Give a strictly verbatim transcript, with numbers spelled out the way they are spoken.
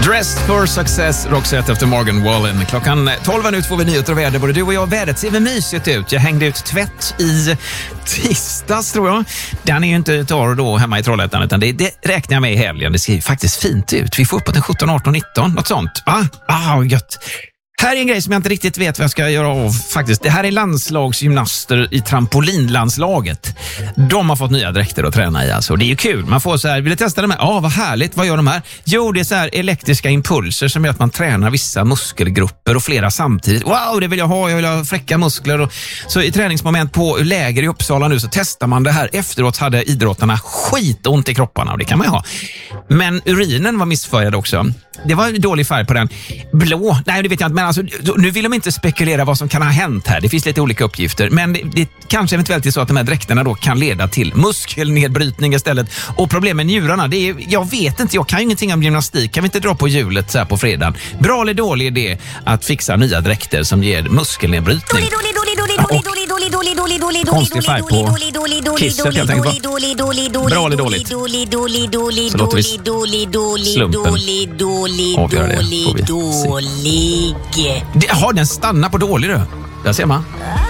Dressed for Success, Roxette efter Morgan Wallen. Klockan tolv nu får vi nyheter och väder. Både du och jag, vädret ser väl mysigt ut. Jag hängde ut tvätt i tisdags, tror jag. Den är ju inte torr då hemma i Trollhättan, utan det, det räknar jag med i helgen. Det ser faktiskt fint ut. Vi får uppåt den sjutton, arton, nitton, något sånt. Ah, ah, gött. Här är en grej som jag inte riktigt vet vad jag ska göra av faktiskt. Det här är landslagsgymnaster i trampolinlandslaget. De har fått nya dräkter att träna i, alltså. Det är ju kul. Man får så här, vill du testa det med? Ja, vad härligt. Vad gör de här? Jo, det är så här elektriska impulser som gör att man tränar vissa muskelgrupper och flera samtidigt. Wow, det vill jag ha. Jag vill ha fräcka muskler. Och så i träningsmoment på läger i Uppsala nu så testar man det här. Efteråt hade idrottarna skitont i kropparna, och det kan man ju ha. Men urinen var missfärgad också. Det var dålig färg på den. Blå, nej det vet jag inte, men alltså, nu vill de inte spekulera vad som kan ha hänt här. Det finns lite olika uppgifter, men det, det kanske eventuellt är så att de här dräkterna då kan leda till muskelnedbrytning istället. Och problem med njurarna, det är, jag vet inte, jag kan ju ingenting om gymnastik. Kan vi inte dra på hjulet så här på fredagen? Bra eller dålig idé att fixa nya dräkter som ger muskelnedbrytning? Konstig färg på kisset helt enkelt. Bra eller dåligt? Så låter vi slumpen avgöra det. Får vi se. Har den stannat på dålig då? Där ser man.